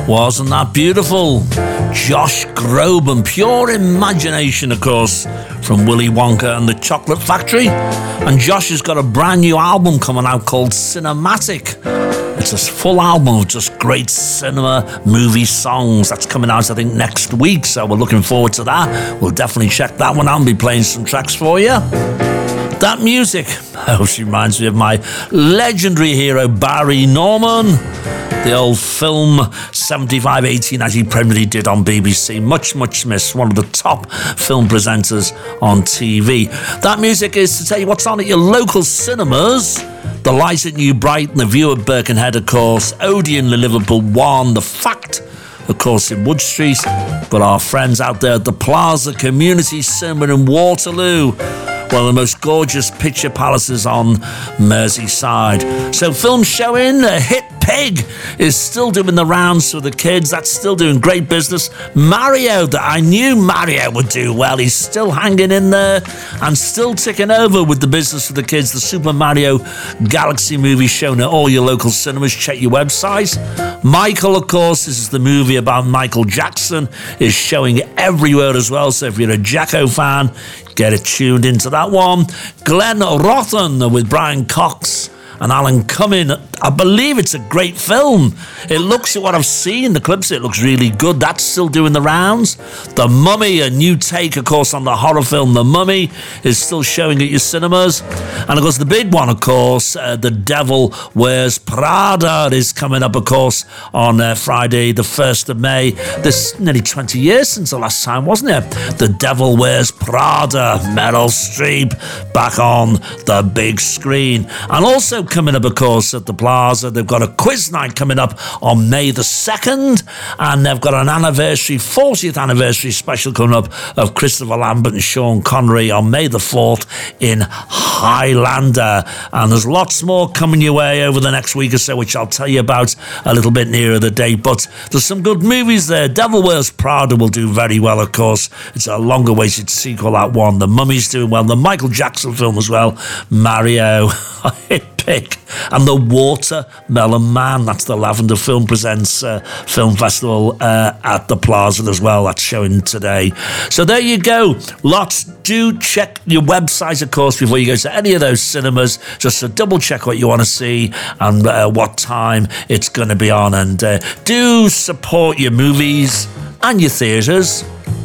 Wasn't that beautiful? Josh Groban, pure imagination, of course, from Willy Wonka and the Chocolate Factory. And Josh has got a brand new album coming out called Cinematic. It's a full album of just great cinema movie songs. That's coming out, I think, next week, so we're looking forward to that. We'll definitely check that one out and be playing some tracks for you. That music, she reminds me of my legendary hero Barry Norman. The old film 75, 18 as he primarily did on BBC. Much, much missed. One of the top film presenters on TV. That music is to tell you what's on at your local cinemas. The Light at New Brighton, The View at Birkenhead, of course. Odeon, Liverpool 1, The Fact, of course, in Wood Street. But our friends out there at the Plaza Community Cinema in Waterloo. One of the most gorgeous picture palaces on Merseyside. So film showing, Hit Pig is still doing the rounds for the kids. That's still doing great business. Mario, that I knew Mario would do well. He's still hanging in there and still ticking over with the business for the kids. The Super Mario Galaxy movie shown at all your local cinemas. Check your website. Michael, of course, this is the movie about Michael Jackson, is showing everywhere as well. So if you're a Jacko fan, get it tuned into that one. Glenn Rothen with Brian Cox and Alan Cumming. I believe it's a great film. It looks, at what I've seen, the clips, it looks really good. That's still doing the rounds. The Mummy, a new take, of course, on the horror film The Mummy, is still showing at your cinemas. And, of course, the big one, of course, The Devil Wears Prada is coming up, of course, on Friday, the 1st of May. This nearly 20 years since the last time, wasn't it? The Devil Wears Prada, Meryl Streep, back on the big screen. And also coming up, of course, at the Plaza, they've got a quiz night coming up on May the 2nd, and they've got an anniversary, 40th anniversary special coming up of Christopher Lambert and Sean Connery on May the 4th in Highlander. And there's lots more coming your way over the next week or so, which I'll tell you about a little bit nearer the date. But there's some good movies there. Devil Wears Prada will do very well, of course. It's a longer-awaited sequel, that one. The Mummy's doing well. The Michael Jackson film as well. Mario. Pick. And The Watermelon Man, that's the Lavender Film Presents Film Festival at the Plaza as well. That's showing today. So there you go. Lots. Do check your website, of course, before you go to any of those cinemas, just to double check what you want to see and what time it's going to be on. And do support your movies and your theatres.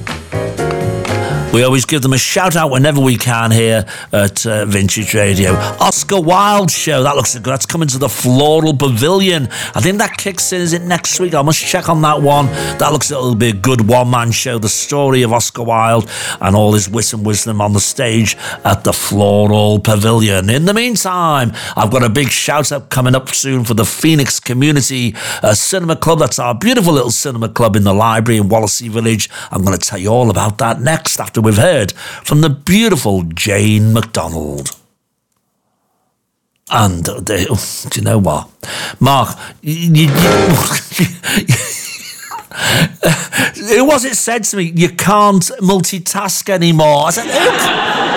We always give them a shout out whenever we can here at Vintage Radio. Oscar Wilde show, that looks good. That's coming to the Floral Pavilion. I think that kicks in, is it next week? I must check on that one. That looks like it'll be a good one-man show. The story of Oscar Wilde and all his wit and wisdom on the stage at the Floral Pavilion. In the meantime, I've got a big shout out coming up soon for the Phoenix Community Cinema Club. That's our beautiful little cinema club in the library in Wallasey Village. I'm going to tell you all about that next after we've heard from the beautiful Jane McDonald. And do you know what, Mark? It was it said to me, you can't multitask anymore. I said,